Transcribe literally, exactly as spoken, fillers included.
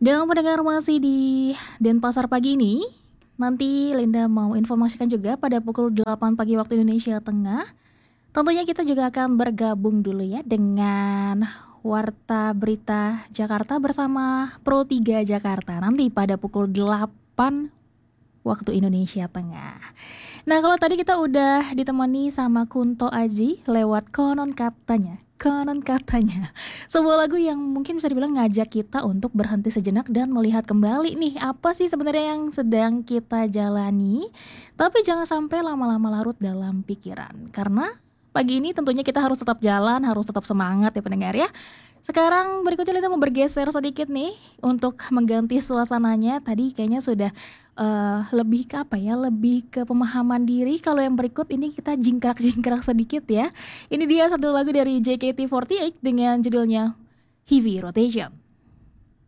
Dan pendengar masih di Denpasar pagi ini, nanti Linda mau informasikan juga pada pukul delapan pagi waktu Indonesia Tengah. Tentunya kita juga akan bergabung dulu ya dengan Warta Berita Jakarta bersama Pro tiga Jakarta nanti pada pukul delapan waktu Indonesia Tengah. Nah, kalau tadi kita udah ditemani sama Kunto Aji lewat konon katanya. Konon katanya. Sebuah lagu yang mungkin bisa dibilang ngajak kita untuk berhenti sejenak dan melihat kembali nih apa sih sebenarnya yang sedang kita jalani. Tapi jangan sampai lama-lama larut dalam pikiran. Karena pagi ini tentunya kita harus tetap jalan, harus tetap semangat ya pendengar ya. Sekarang berikutnya kita mau bergeser sedikit nih untuk mengganti suasananya. Tadi kayaknya sudah eh, lebih ke apa ya? Lebih ke pemahaman diri. Kalau yang berikut ini kita jingkrak-jingkrak sedikit ya. Ini dia satu lagu dari J K T empat puluh delapan dengan judulnya Heavy Rotation.